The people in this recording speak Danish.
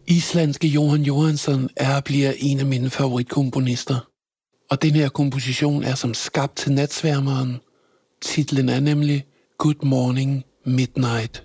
Islandske Jóhann Jóhannsson er og bliver en af mine favoritkomponister. Og den her komposition er som skabt til natsværmeren. Titlen er nemlig Good Morning Midnight.